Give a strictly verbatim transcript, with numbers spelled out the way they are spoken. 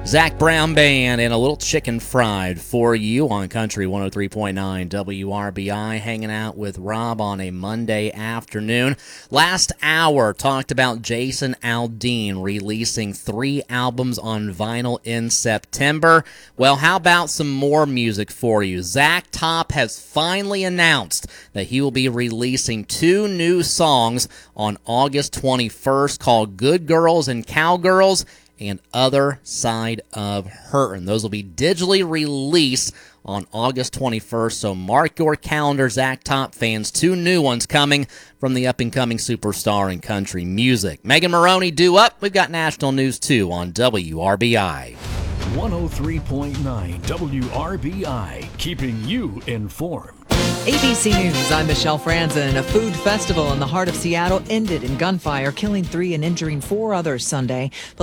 Zach Brown Band and a little chicken fried for you on Country one oh three point nine W R B I, hanging out with Rob on a Monday afternoon. Last hour talked about Jason Aldean releasing three albums on vinyl in September. Well, how about some more music for you? Zach Top has finally announced that he will be releasing two new songs on August twenty-first called Good Girls and Cowgirls and Other Side of Hurtin'. Those will be digitally released on August twenty-first, so mark your calendar, Zach Top fans. Two new ones coming from the up-and-coming superstar in country music. Megan Maroney due up. We've got national news, too, on W R B I. one oh three point nine W R B I, keeping you informed. A B C News, I'm Michelle Franzen. A food festival in the heart of Seattle ended in gunfire, killing three and injuring four others Sunday.